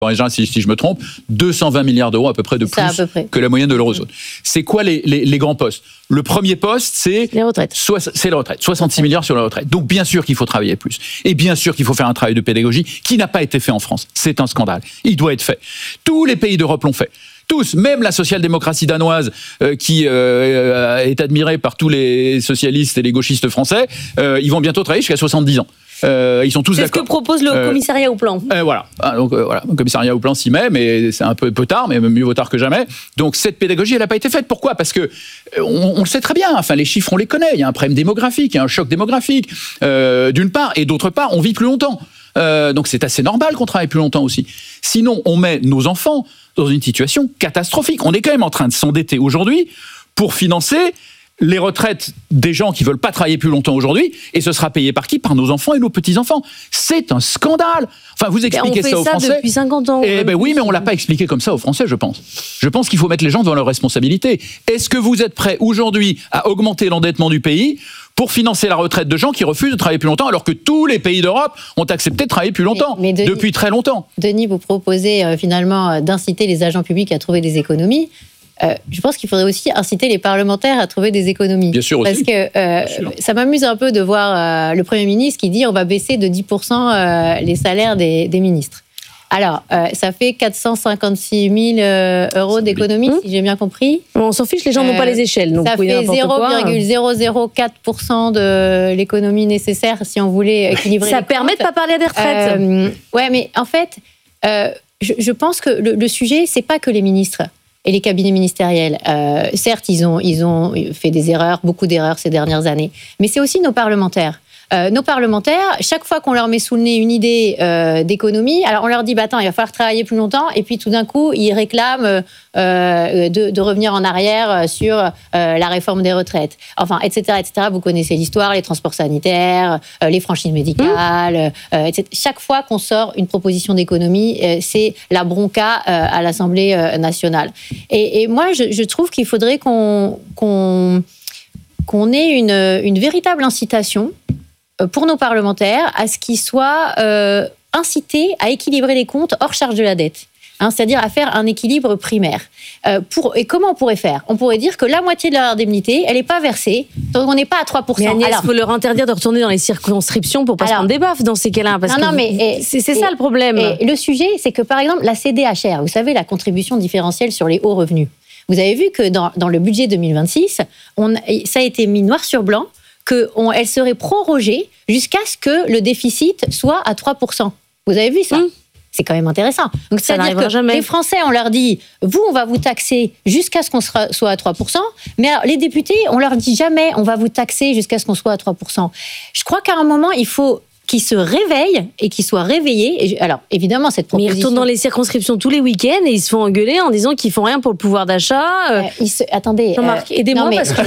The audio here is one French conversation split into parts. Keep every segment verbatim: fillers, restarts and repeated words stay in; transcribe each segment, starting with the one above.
Si, si je me trompe, deux cent vingt milliards d'euros à peu près de plus peu près. que la moyenne de l'eurozone. C'est quoi les, les, les grands postes ? Le premier poste, c'est les retraites. Soix, c'est les retraites. soixante-six milliards sur les retraites. Donc bien sûr qu'il faut travailler plus. Et bien sûr qu'il faut faire un travail de pédagogie qui n'a pas été fait en France. C'est un scandale. Il doit être fait. Tous les pays d'Europe l'ont fait. Tous, même la social-démocratie danoise, euh, qui euh, est admirée par tous les socialistes et les gauchistes français, euh, ils vont bientôt travailler jusqu'à soixante-dix ans. Euh, ils sont tous c'est d'accord. C'est ce que propose le euh, commissariat au plan. Euh, voilà. Ah, donc, euh, voilà. Le commissariat au plan s'y met, mais c'est un peu, peu tard, mais mieux vaut tard que jamais. Donc cette pédagogie, elle n'a pas été faite. Pourquoi ? Parce que on, on le sait très bien. Enfin, les chiffres, on les connaît. Il y a un problème démographique, il y a un choc démographique, euh, d'une part, et d'autre part, on vit plus longtemps. Euh, donc c'est assez normal qu'on travaille plus longtemps aussi. Sinon, on met nos enfants dans une situation catastrophique. On est quand même en train de s'endetter aujourd'hui pour financer les retraites des gens qui veulent pas travailler plus longtemps aujourd'hui, et ce sera payé par qui ? Par nos enfants et nos petits-enfants. C'est un scandale. Enfin, vous expliquez ça aux Français. On fait ça depuis cinquante ans. Eh ben oui, mais on l'a pas expliqué comme ça aux Français, je pense. Je pense qu'il faut mettre les gens devant leurs responsabilités. Est-ce que vous êtes prêts aujourd'hui à augmenter l'endettement du pays pour financer la retraite de gens qui refusent de travailler plus longtemps, alors que tous les pays d'Europe ont accepté de travailler plus longtemps, mais, mais Denis, depuis très longtemps. Denis, vous proposez euh, finalement euh, d'inciter les agents publics à trouver des économies. Euh, je pense qu'il faudrait aussi inciter les parlementaires à trouver des économies. Bien sûr aussi. Parce que euh, ça m'amuse un peu de voir euh, le Premier ministre qui dit on va baisser de dix pour cent euh, les salaires des, des ministres. Alors, euh, ça fait quatre cent cinquante-six mille euh, euros d'économie, mmh. si j'ai bien compris. On s'en fiche, les gens euh, n'ont pas les échelles. Donc ça fait zéro virgule zéro zéro quatre pour cent de l'économie nécessaire si on voulait équilibrer ça les permet comptes. de ne pas parler des retraites. Euh, ouais, mais en fait, euh, je, je pense que le, le sujet, c'est pas que les ministres et les cabinets ministériels. Euh, certes, ils ont, ils ont fait des erreurs, beaucoup d'erreurs ces dernières années, mais c'est aussi nos parlementaires. Euh, nos parlementaires, chaque fois qu'on leur met sous le nez une idée euh, d'économie, alors on leur dit bah attends, il va falloir travailler plus longtemps, et puis tout d'un coup ils réclament euh, de, de revenir en arrière sur euh, la réforme des retraites, enfin et cetera et cetera. Vous connaissez l'histoire, les transports sanitaires, euh, les franchises médicales, mmh. euh, et cetera. Chaque fois qu'on sort une proposition d'économie, euh, c'est la bronca euh, à l'Assemblée euh, nationale. Et, et moi, je, je trouve qu'il faudrait qu'on qu'on qu'on ait une, une véritable incitation pour nos parlementaires à ce qu'ils soient euh, incités à équilibrer les comptes hors charge de la dette. Hein, c'est-à-dire à faire un équilibre primaire. Euh, pour, et comment on pourrait faire ? On pourrait dire que la moitié de leur indemnité, elle n'est pas versée, donc on n'est pas à trois pour cent. Mais Agnès, il faut leur interdire de retourner dans les circonscriptions pour pas alors, se prendre des baffes dans ces cas-là. Parce non, que non, mais et, c'est, c'est et, ça le problème. Et le sujet, c'est que par exemple, la C D H R, vous savez, la contribution différentielle sur les hauts revenus, vous avez vu que dans, dans le budget deux mille vingt-six, on, ça a été mis noir sur blanc, qu'elle serait prorogée jusqu'à ce que le déficit soit à trois pour cent. Vous avez vu ça ? mmh. C'est quand même intéressant. Donc, ça c'est-à-dire que jamais. Les Français, on leur dit, vous, on va vous taxer jusqu'à ce qu'on soit à trois pour cent, mais alors, les députés, on leur dit jamais, on va vous taxer jusqu'à ce qu'on soit à trois pour cent. Je crois qu'à un moment, il faut qu'ils se réveillent et qu'ils soient réveillés. Et alors, évidemment, cette proposition... Mais ils retournent dans les circonscriptions tous les week-ends et ils se font engueuler en disant qu'ils font rien pour le pouvoir d'achat. Euh, ils se... Attendez... Jean-Marc, euh... aidez-moi mais... parce que...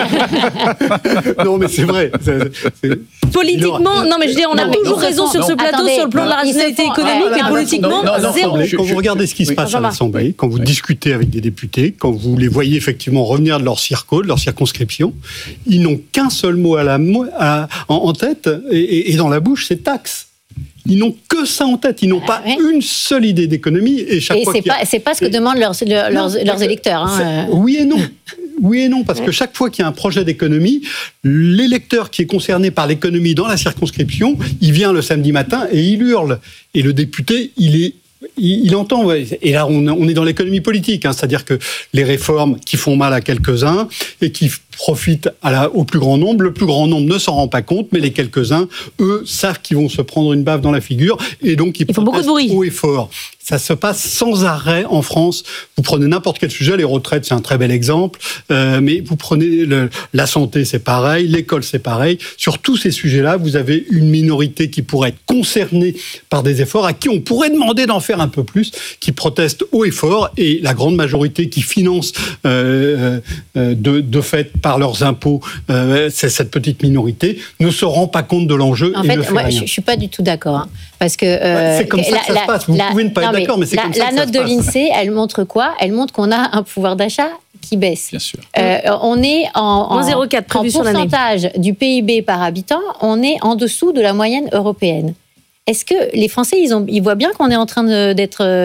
non, mais c'est vrai. C'est, c'est... Politiquement, non, mais je dis, on non, a toujours raison sur ce plateau, attendez, sur le plan de la rationalité font... économique, ouais, mais politiquement, non, non, zéro. Quand vous regardez ce qui se passe à l'Assemblée, quand vous discutez avec des députés, quand vous les voyez effectivement revenir de leur circo, de leur circonscription, ils n'ont qu'un seul mot à la, à, en, en tête et, et, et dans la bouche, c'est taxe. Ils n'ont que ça en tête. Ils n'ont pas ouais. une seule idée d'économie. Et chaque et fois c'est qu'il y a... pas, c'est pas ce que et... demandent leurs, leurs, non, leurs électeurs. Hein. Oui et non. Oui et non, parce ouais. que chaque fois qu'il y a un projet d'économie, l'électeur qui est concerné par l'économie dans la circonscription, il vient le samedi matin et il hurle. Et le député, il est... Il, il entend, ouais. Et là on, on est dans l'économie politique, hein, c'est-à-dire que les réformes qui font mal à quelques-uns et qui profitent à la, au plus grand nombre, le plus grand nombre ne s'en rend pas compte, mais les quelques-uns, eux, savent qu'ils vont se prendre une baffe dans la figure et donc ils, ils font beaucoup de bruit. Haut et fort. Ça se passe sans arrêt en France. Vous prenez n'importe quel sujet, les retraites, c'est un très bel exemple, euh, mais vous prenez le, la santé, c'est pareil, l'école, c'est pareil. Sur tous ces sujets-là, vous avez une minorité qui pourrait être concernée par des efforts, à qui on pourrait demander d'en faire un peu plus, qui proteste haut et fort, et la grande majorité qui finance euh, euh, de, de fait par leurs impôts, euh, c'est cette petite minorité, ne se rend pas compte de l'enjeu en et fait, ne fait moi, rien. Je ne suis pas du tout d'accord, hein, parce que... Euh, ouais, c'est comme ça la, que ça la, se passe, vous la, pouvez ne pas non, être d'accord, mais c'est la, comme ça la que ça note de l'INSEE, elle montre quoi ? Elle montre qu'on a un pouvoir d'achat qui baisse. Bien sûr. Euh, on est en, en, zéro virgule quatre prévu en sur l'année. Pourcentage du P I B par habitant, on est en dessous de la moyenne européenne. est-ce que les Français, ils, ont, ils voient bien qu'on est en train de, d'être